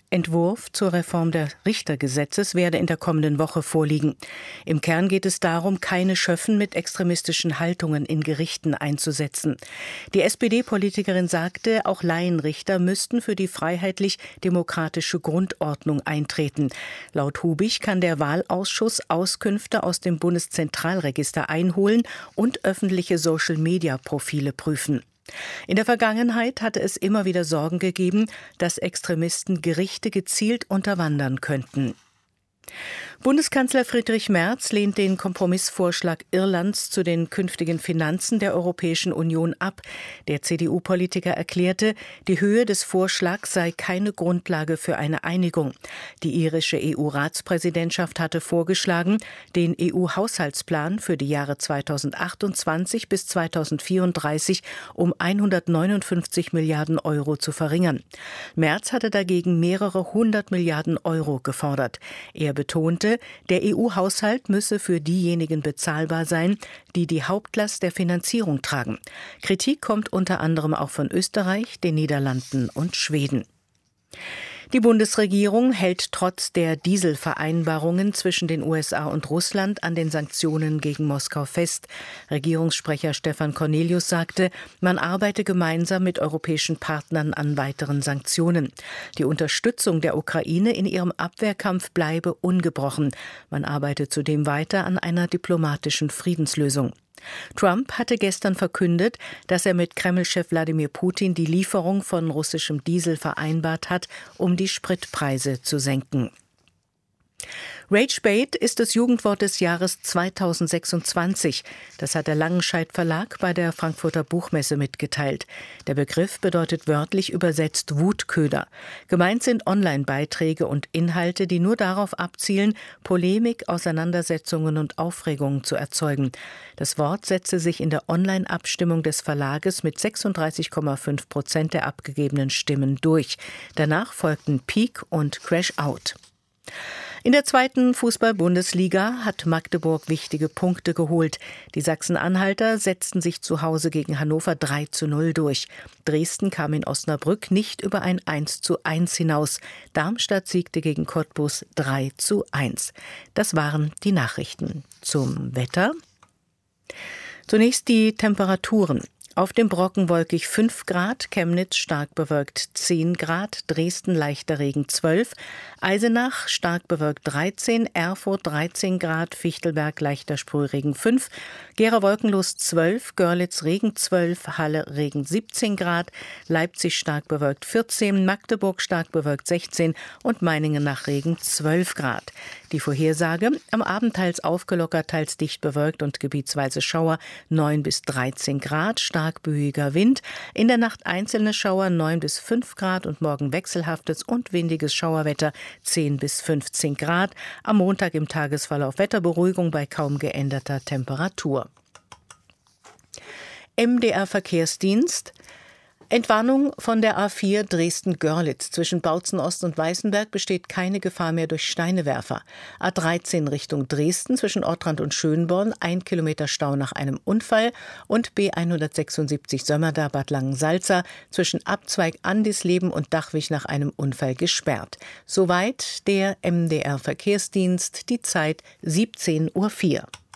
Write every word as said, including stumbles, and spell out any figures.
Entwurf zur Reform des Richtergesetzes werde in der kommenden Woche vorliegen. Im Kern geht es darum, keine Schöffen mit extremistischen Haltungen in Gerichten einzusetzen. Die S P D-Politikerin sagte, auch Laienrichter müssten für die freiheitlich-demokratische Grundordnung eintreten. Laut Hubig kann der Wahlausschuss Auskünfte aus dem Bundeszentralregister einholen und öffentliche Social-Media-Profile prüfen. In der Vergangenheit hatte es immer wieder Sorgen gegeben, dass Extremisten Gerichte gezielt unterwandern könnten. Bundeskanzler Friedrich Merz lehnt den Kompromissvorschlag Irlands zu den künftigen Finanzen der Europäischen Union ab. Der C D U-Politiker erklärte, die Höhe des Vorschlags sei keine Grundlage für eine Einigung. Die irische E U-Ratspräsidentschaft hatte vorgeschlagen, den E U-Haushaltsplan für die Jahre zweitausendachtundzwanzig bis zweitausendvierunddreißig um hundertneunundfünfzig Milliarden Euro zu verringern. Merz hatte dagegen mehrere hundert Milliarden Euro gefordert. Er betonte, der E U-Haushalt müsse für diejenigen bezahlbar sein, die die Hauptlast der Finanzierung tragen. Kritik kommt unter anderem auch von Österreich, den Niederlanden und Schweden. Die Bundesregierung hält trotz der Dieselvereinbarungen zwischen den U S A und Russland an den Sanktionen gegen Moskau fest. Regierungssprecher Stefan Cornelius sagte, man arbeite gemeinsam mit europäischen Partnern an weiteren Sanktionen. Die Unterstützung der Ukraine in ihrem Abwehrkampf bleibe ungebrochen. Man arbeite zudem weiter an einer diplomatischen Friedenslösung. Trump hatte gestern verkündet, dass er mit Kreml-Chef Wladimir Putin die Lieferung von russischem Diesel vereinbart hat, um die Spritpreise zu senken. Ragebait ist das Jugendwort des Jahres zweitausendsechsundzwanzig. Das hat der Langenscheidt Verlag bei der Frankfurter Buchmesse mitgeteilt. Der Begriff bedeutet wörtlich übersetzt Wutköder. Gemeint sind Online-Beiträge und Inhalte, die nur darauf abzielen, Polemik, Auseinandersetzungen und Aufregungen zu erzeugen. Das Wort setzte sich in der Online-Abstimmung des Verlages mit sechsunddreißig Komma fünf Prozent der abgegebenen Stimmen durch. Danach folgten Peak und Crash Out. In der zweiten Fußball-Bundesliga hat Magdeburg wichtige Punkte geholt. Die Sachsen-Anhalter setzten sich zu Hause gegen Hannover drei zu null durch. Dresden kam in Osnabrück nicht über ein eins zu eins hinaus. Darmstadt siegte gegen Cottbus drei zu eins. Das waren die Nachrichten. Zum Wetter. Zunächst die Temperaturen. Auf dem Brocken wolkig fünf Grad, Chemnitz stark bewölkt zehn Grad, Dresden leichter Regen zwölf, Eisenach stark bewölkt dreizehn, Erfurt dreizehn Grad, Fichtelberg leichter Sprühregen fünf, Gera wolkenlos zwölf, Görlitz Regen zwölf, Halle Regen siebzehn Grad, Leipzig stark bewölkt vierzehn, Magdeburg stark bewölkt sechzehn und Meiningen nach Regen zwölf Grad. Die Vorhersage: am Abend teils aufgelockert, teils dicht bewölkt und gebietsweise Schauer neun bis dreizehn Grad, stark böiger Wind. In der Nacht einzelne Schauer neun bis fünf Grad und morgen wechselhaftes und windiges Schauerwetter zehn bis fünfzehn Grad. Am Montag im Tagesverlauf Wetterberuhigung bei kaum geänderter Temperatur. M D R-Verkehrsdienst. Entwarnung von der A vier Dresden-Görlitz. Zwischen Bautzen Ost und Weißenberg besteht keine Gefahr mehr durch Steinewerfer. A dreizehn Richtung Dresden zwischen Ottrand und Schönborn, ein Kilometer Stau nach einem Unfall. Und B hundertsechsundsiebzig Sömmerda-Bad Langensalza zwischen Abzweig Andisleben und Dachwig nach einem Unfall gesperrt. Soweit der M D R-Verkehrsdienst, die Zeit siebzehn Uhr vier.